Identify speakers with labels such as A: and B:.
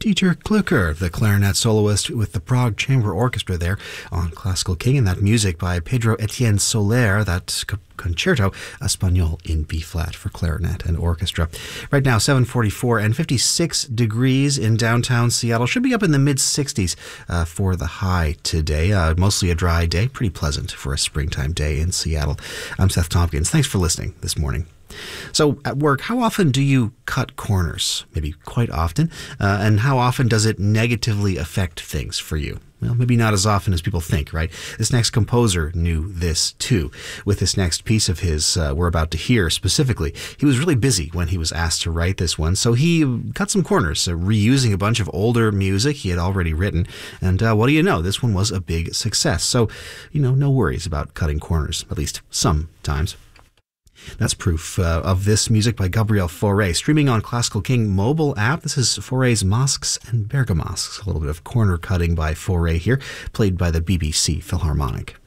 A: Dieter Klücker, the clarinet soloist with the Prague Chamber Orchestra there on Classical King, and that music by Pedro Etienne Soler, that Concerto Espagnol in B-flat for clarinet and orchestra. Right now, 7:44 and 56 degrees in downtown Seattle. Should be up in the mid-60s for the high today. Mostly a dry day. Pretty pleasant for a springtime day in Seattle. I'm Seth Tompkins. Thanks for listening this morning. So at work, how often do you cut corners? Maybe quite often. And how often does it negatively affect things for you? Well, maybe not as often as people think, right? This next composer knew this too. With this next piece of his we're about to hear specifically, he was really busy when he was asked to write this one, so he cut some corners, reusing a bunch of older music he had already written. And what do you know? This one was a big success. So, no worries about cutting corners, at least sometimes. That's proof of this music by Gabriel Fauré, streaming on Classical King mobile app. This is Fauré's Masques and Bergamasques, a little bit of corner cutting by Fauré here, played by the BBC Philharmonic.